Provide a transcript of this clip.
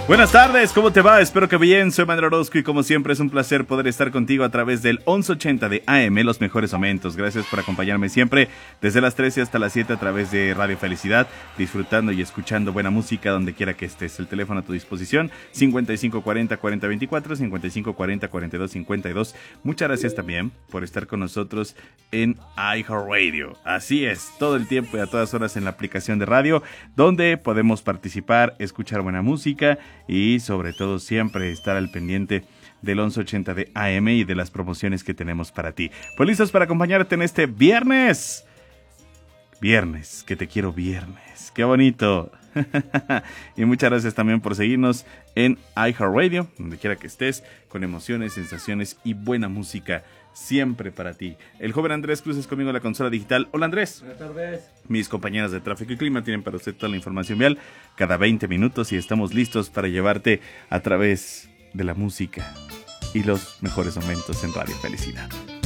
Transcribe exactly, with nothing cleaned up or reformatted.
Buenas tardes, ¿cómo te va? Espero que bien, soy Manuel Orozco y como siempre es un placer poder estar contigo a través del once ochenta de A M, los mejores momentos. Gracias por acompañarme siempre desde las trece hasta las siete a través de Radio Felicidad, disfrutando y escuchando buena música donde quiera que estés. El teléfono a tu disposición, cincuenta y cinco cuarenta, cuarenta veinticuatro, cincuenta y cinco cuarenta, cuarenta y dos cincuenta y dos. Muchas gracias también por estar con nosotros en iHeartRadio. Así es, todo el tiempo y a todas horas en la aplicación de radio, donde podemos participar, escuchar buena música y sobre todo siempre estar al pendiente del once ochenta de A M y de las promociones que tenemos para ti. Pues listos para acompañarte en este viernes. Viernes, que te quiero viernes. ¡Qué bonito! Y muchas gracias también por seguirnos en iHeartRadio, donde quiera que estés, con emociones, sensaciones y buena música siempre para ti. El joven Andrés Cruz es conmigo en la consola digital. Hola Andrés. Buenas tardes. Mis compañeras de tráfico y clima tienen para usted toda la información vial cada veinte minutos y estamos listos para llevarte a través de la música y los mejores momentos en Radio Felicidad.